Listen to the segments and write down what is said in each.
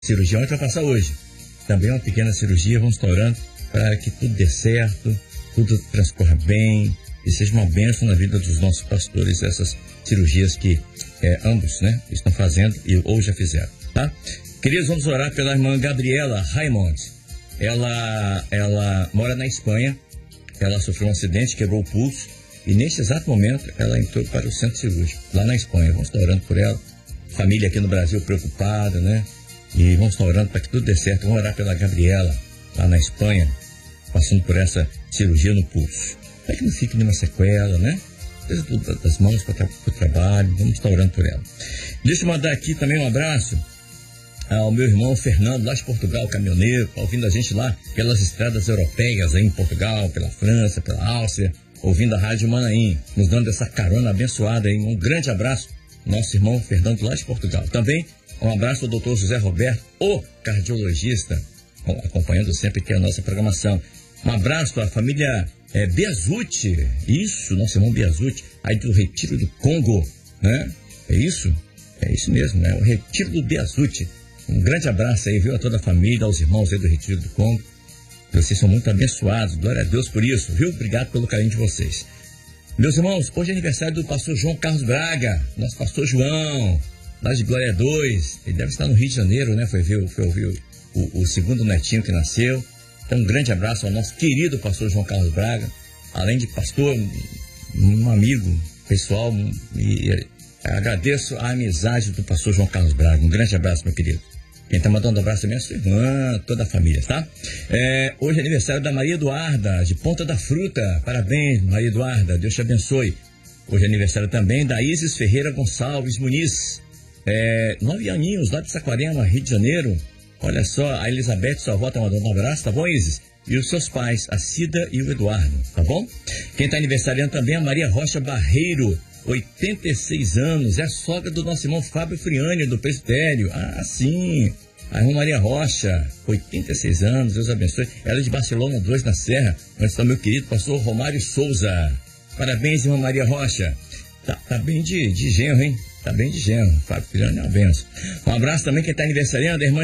cirurgia ontem, vai passar hoje. Também uma pequena cirurgia, vamos estar orando para que tudo dê certo, tudo transcorra bem e seja uma bênção na vida dos nossos pastores, essas cirurgias que ambos, né, estão fazendo ou já fizeram, tá? Queridos, vamos orar pela irmã Gabriela Raimond. Ela mora na Espanha, ela sofreu um acidente, quebrou o pulso e neste exato momento ela entrou para o centro cirúrgico, lá na Espanha. Vamos estar orando por ela, família aqui no Brasil preocupada, né? E vamos estar orando para que tudo dê certo. Vamos orar pela Gabriela, lá na Espanha, passando por essa cirurgia no pulso. Para que não fique nenhuma sequela, né? Seja tudo das mãos para o trabalho. Vamos estar orando por ela. Deixa eu mandar aqui também um abraço ao meu irmão Fernando, lá de Portugal, caminhoneiro, tá ouvindo a gente lá pelas estradas europeias aí em Portugal, pela França, pela Áustria, ouvindo a Rádio Manaim, nos dando essa carona abençoada aí. Um grande abraço, nosso irmão Fernando, lá de Portugal. Também um abraço ao doutor José Roberto, o cardiologista, acompanhando sempre aqui a nossa programação. Um abraço à família Biasucci, isso, nosso irmão Biasucci, aí do Retiro do Congo, né? É isso mesmo, né? O Retiro do Biasucci. Um grande abraço aí, viu, a toda a família, aos irmãos aí do Retiro do Congo. Vocês são muito abençoados, glória a Deus por isso, viu? Obrigado pelo carinho de vocês. Meus irmãos, hoje é aniversário do pastor João Carlos Braga, nosso pastor João, lá de Glória 2, ele deve estar no Rio de Janeiro, né? Foi ouvir o segundo netinho que nasceu. Então, um grande abraço ao nosso querido pastor João Carlos Braga, além de pastor, um amigo pessoal, e agradeço a amizade do pastor João Carlos Braga. Um grande abraço, meu querido. Quem está mandando um abraço também é a sua irmã, toda a família, tá? Hoje é aniversário da Maria Eduarda, de Ponta da Fruta. Parabéns, Maria Eduarda, Deus te abençoe. Hoje é aniversário também da Isis Ferreira Gonçalves Muniz. 9 aninhos, lá de Saquarema, Rio de Janeiro. Olha só, a Elizabeth, sua avó, tá mandando um abraço, tá bom, Isis? E os seus pais, a Cida e o Eduardo, tá bom? Quem está aniversariando também é a Maria Rocha Barreiro, 86 anos, é a sogra do nosso irmão Fábio Friani, do presbitério. Ah, sim, a irmã Maria Rocha, 86 anos, Deus abençoe. Ela é de Barcelona 2, na Serra, onde está meu querido pastor Romário Souza. Parabéns, irmã Maria Rocha. Tá bem de genro, hein? Tá bem de genro. Fábio Friani é uma benção. Um abraço também quem está aniversariando, a irmã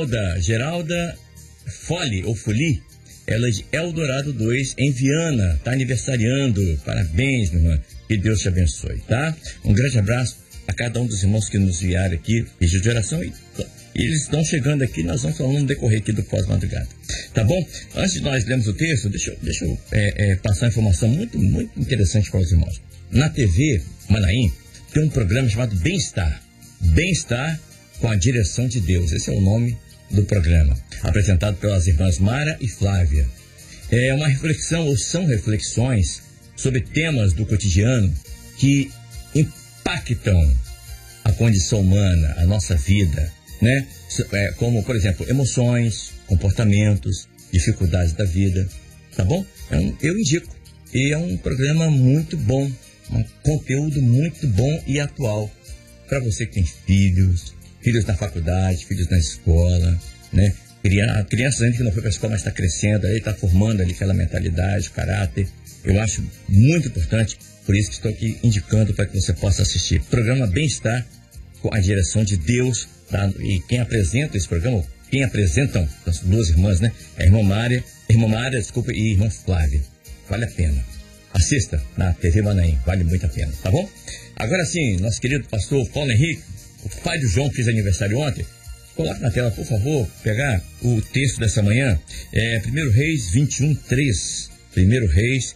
Geralda Fole, ou Foli. Ela é de Eldorado 2, em Viana, tá aniversariando. Parabéns, minha irmã. Que Deus te abençoe, tá? Um grande abraço a cada um dos irmãos que nos enviaram aqui, pedido de oração, e eles estão chegando aqui, nós vamos falando no decorrer aqui do pós-madrugada, tá bom? Antes de nós lermos o texto, deixa eu passar uma informação muito, muito interessante para os irmãos. Na TV Manaim tem um programa chamado Bem-Estar com a Direção de Deus. Esse é o nome do programa, apresentado pelas irmãs Mara e Flávia. É uma reflexão, ou são reflexões, sobre temas do cotidiano que impactam a condição humana, a nossa vida, né? Como, por exemplo, emoções, comportamentos, dificuldades da vida, tá bom? Eu indico. E é um programa muito bom, um conteúdo muito bom e atual para você que tem filhos na faculdade, filhos na escola, né? Crianças ainda que não foi para a escola, mas está crescendo, aí está formando ali aquela mentalidade, o caráter. Eu acho muito importante, por isso que estou aqui indicando para que você possa assistir. Programa Bem-Estar com a direção de Deus, tá? E quem apresenta esse programa, quem apresentam as duas irmãs, né? É a irmã Mária, e irmã Flávia. Vale a pena. Assista na TV Manaim, vale muito a pena, tá bom? Agora sim, nosso querido pastor Paulo Henrique, o pai do João que fez aniversário ontem, coloque na tela, por favor, pegar o texto dessa manhã, 1 Reis 21:3. 1 Reis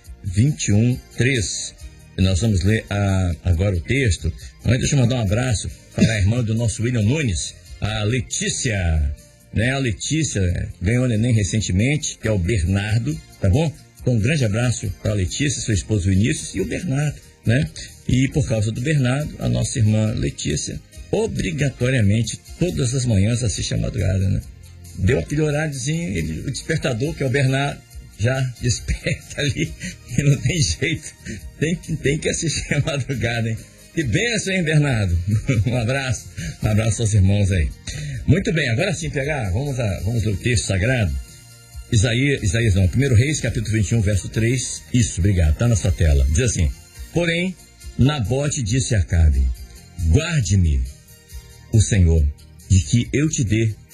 21:3. E nós vamos ler agora o texto. Mas deixa eu mandar um abraço para a irmã do nosso William Nunes, a Letícia, né? A Letícia ganhou o neném recentemente, que é o Bernardo, tá bom? Então um grande abraço para a Letícia, seu esposo Vinícius e o Bernardo, né? E por causa do Bernardo, a nossa irmã Letícia obrigatoriamente todas as manhãs assiste a madrugada, né? Deu aquele horáriozinho, o despertador, que é o Bernardo, já desperta ali e não tem jeito, tem que assistir a madrugada, hein? Que bênção, hein, Bernardo? Um abraço aos irmãos aí. Muito bem, agora sim, vamos ler o texto sagrado. Isaías não, 1 Reis, capítulo 21, verso 3. Isso, obrigado, tá na sua tela. Diz assim: porém, Nabote disse a Acabe: guarde-me o Senhor, de que eu te dê